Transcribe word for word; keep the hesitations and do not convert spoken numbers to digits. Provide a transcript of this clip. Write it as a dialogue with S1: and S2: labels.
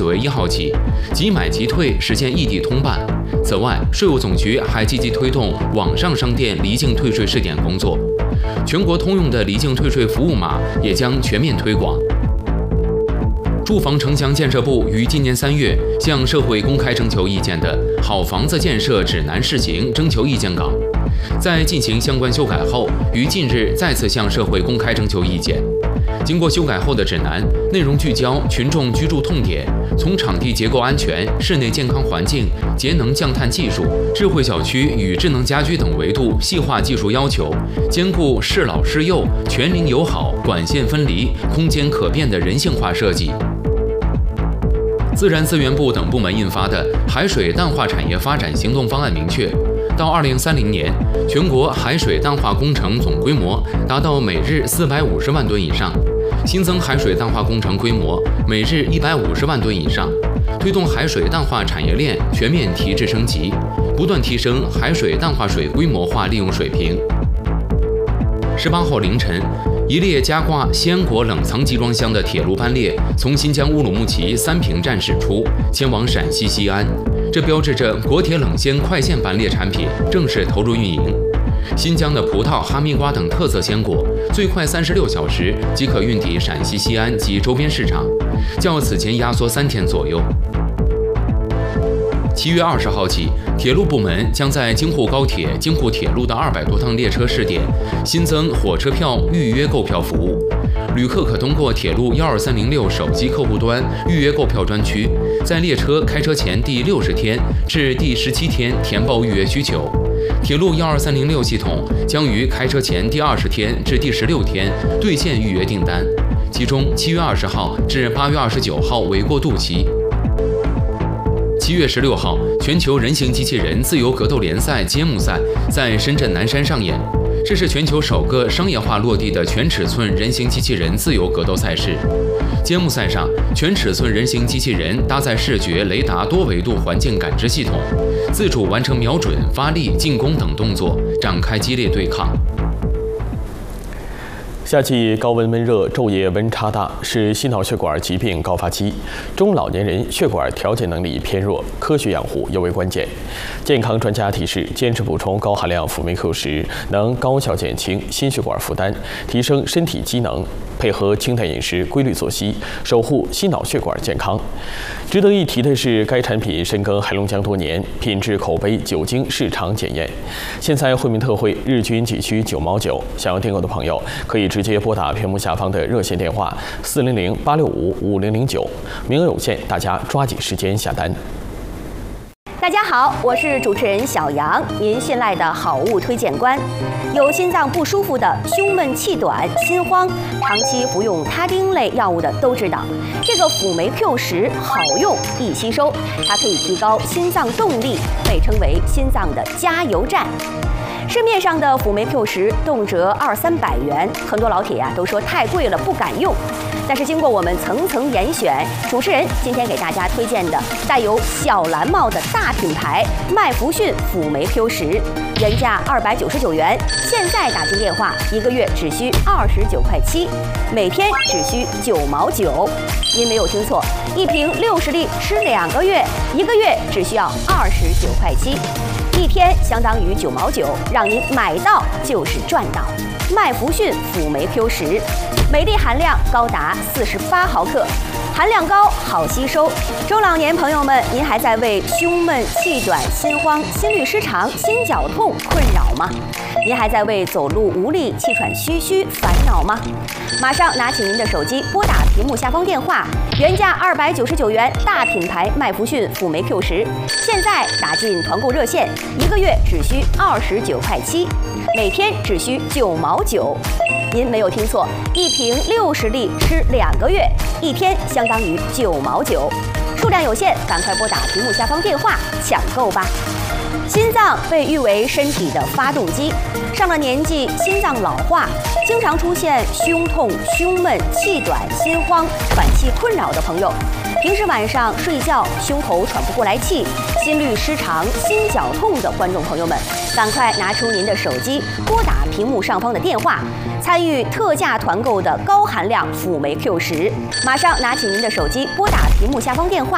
S1: 九月一号起，即买即退，实现异地通办。此外，税务总局还积极推动网上商店离境退税试点工作，全国通用的离境退税服务码也将全面推广。住房城乡建设部于今年三月向社会公开征求意见的《好房子建设指南试行》征求意见稿，在进行相关修改后，于近日再次向社会公开征求意见。经过修改后的指南，内容聚焦群众居住痛点，从场地结构安全、室内健康环境、节能降碳技术、智慧小区与智能家居等维度细化技术要求，兼顾适老适幼、全龄友好、管线分离、空间可变的人性化设计。自然资源部等部门印发的《海水淡化产业发展行动方案》明确，到二零三零年，全国海水淡化工程总规模达到每日四百五十万吨以上，新增海水淡化工程规模每日一百五十万吨以上，推动海水淡化产业链全面提质升级，不断提升海水淡化水规模化利用水平。十八号凌晨，一列加挂西安国冷藏集装箱的铁路班列从新疆乌鲁木齐三平站驶出，前往陕西西安。这标志着国铁冷鲜快线班列产品正式投入运营。新疆的葡萄、哈密瓜等特色鲜果，最快三十六小时即可运抵陕西西安及周边市场，较此前压缩三天左右。七月二十号起，铁路部门将在京沪高铁、京沪铁路的二百多趟列车试点新增火车票预约购票服务。旅客可通过铁路幺二三零六手机客户端预约购票专区，在列车开车前第六十天至第十七天填报预约需求。铁路幺二三零六系统将于开车前第二十天至第十六天兑现预约订单，其中七月二十号至八月二十九号为过渡期。七月十六号，全球人形机器人自由格斗联赛揭幕赛在深圳南山上演，这是全球首个商业化落地的全尺寸人形机器人自由格斗赛事。揭幕赛上，全尺寸人形机器人搭载视觉、雷达多维度环境感知系统，自主完成瞄准、发力、进攻等动作，展开激烈对抗。
S2: 夏季高温闷热，昼夜温差大，是心脑血管疾病高发期。中老年人血管调节能力偏弱，科学养护尤为关键。健康专家提示，坚持补充高含量辅酶 Q 十，能高效减轻心血管负担，提升身体机能。配合清淡饮食、规律作息，守护心脑血管健康。值得一提的是，该产品深耕黑龙江多年，品质口碑久经市场检验。现在惠民特惠，日均仅需九毛九。想要订购的朋友，可以直接拨打屏幕下方的热线电话四零零八六五五零零九，名额有限，大家抓紧时间下单。
S3: 大家好，我是主持人小杨，您信赖的好物推荐官。有心脏不舒服的、胸闷气短、心慌，长期服用他汀类药物的都知道，这个辅酶 Q 十好用易吸收，它可以提高心脏动力，被称为心脏的加油站。市面上的辅酶 Q 十动辄二三百元，很多老铁呀、啊、都说太贵了，不敢用。但是经过我们层层严选，主持人今天给大家推荐的带有小蓝帽的大品牌麦弗逊辅酶 Q 十，原价二百九十九元，现在打进电话，一个月只需二十九块七，每天只需九毛九。您没有听错，一瓶六十粒吃两个月，一个月只需要二十九块七。一天相当于九毛九，让您买到就是赚到。麦弗逊辅酶 Q 十，每粒含量高达四十八毫克，含量高，好吸收。中老年朋友们，您还在为胸闷、气短、心慌、心律失常、心绞痛困扰吗？您还在为走路无力、气喘吁吁烦恼吗？马上拿起您的手机，拨打屏幕下方电话，原价二百九十九元，大品牌麦弗逊辅酶 Q 十，现在打进团购热线，一个月只需二十九块七，每天只需九毛九。您没有听错，一瓶六十粒吃两个月，一天相当于九毛九。数量有限，赶快拨打屏幕下方电话抢购吧。心脏被誉为身体的发动机，上了年纪，心脏老化，经常出现胸痛、胸闷、气短、心慌、喘气困扰的朋友，平时晚上睡觉胸口喘不过来气、心律失常、心绞痛的观众朋友们，赶快拿出您的手机，拨打屏幕上方的电话，参与特价团购的高含量辅酶 Q 十。马上拿起您的手机，拨打屏幕下方电话。